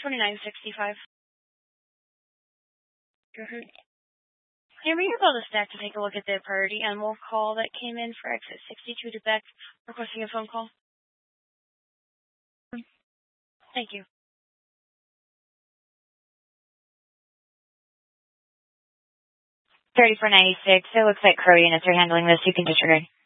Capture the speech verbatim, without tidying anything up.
twenty-nine sixty-five. Mm-hmm. Hey, were you able to stack to take a look at the priority animal call that came in for exit sixty-two to Beck requesting a phone call? Thank you. thirty-four ninety-six. It looks like Crow units are handling this. You can disregard.